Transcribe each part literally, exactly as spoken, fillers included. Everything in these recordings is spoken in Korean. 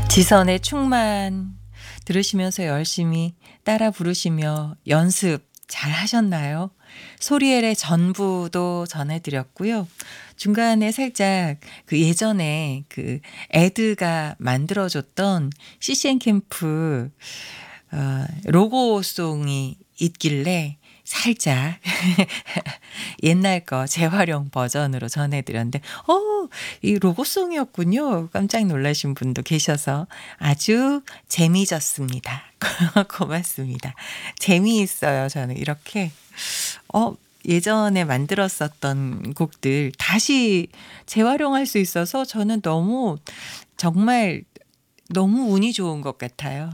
지선의 충만 들으시면서 열심히 따라 부르시며 연습 잘 하셨나요? 소리엘의 전부도 전해드렸고요. 중간에 살짝 그 예전에 그 에드가 만들어줬던 씨씨엔 캠프 어 로고송이 있길래 살짝 옛날 거 재활용 버전으로 전해드렸는데 어 이 로고송이었군요. 깜짝 놀라신 분도 계셔서 아주 재미졌습니다. 고맙습니다. 재미있어요. 저는 이렇게 어 예전에 만들었었던 곡들 다시 재활용할 수 있어서 저는 너무 정말 너무 운이 좋은 것 같아요.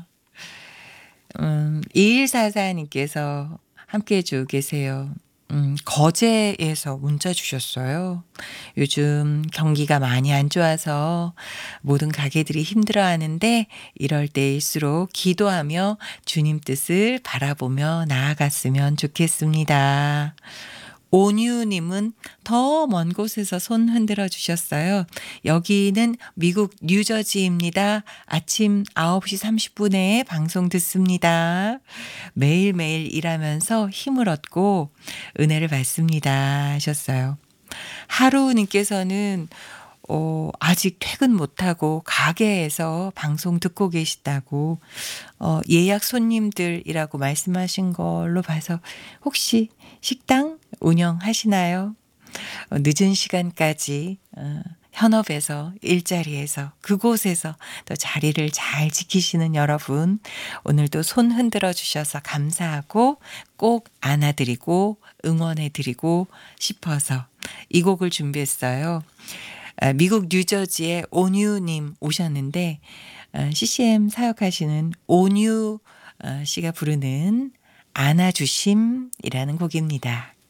음 이일사사 님께서 함께해 주고 계세요. 음 거제에서 문자 주셨어요. 요즘 경기가 많이 안 좋아서 모든 가게들이 힘들어하는데 이럴 때일수록 기도하며 주님 뜻을 바라보며 나아갔으면 좋겠습니다. 오뉴 님은 더 먼 곳에서 손 흔들어 주셨어요. 여기는 미국 뉴저지입니다. 아침 아홉 시 삼십 분에 방송 듣습니다. 매일매일 일하면서 힘을 얻고 은혜를 받습니다 하셨어요. 하루 님께서는 어 아직 퇴근 못하고 가게에서 방송 듣고 계시다고 어 예약 손님들이라고 말씀하신 걸로 봐서 혹시 식당 운영하시나요? 어 늦은 시간까지 어 현업에서 일자리에서 그곳에서 또 자리를 잘 지키시는 여러분 오늘도 손 흔들어 주셔서 감사하고 꼭 안아 드리고 응원해 드리고 싶어서 이 곡을 준비했어요. 아 미국 뉴저지의 오뉴 님 오셨는데 어 씨씨엠 사역하시는 오뉴 어 씨가 부르는 안아주심이라는 곡입니다.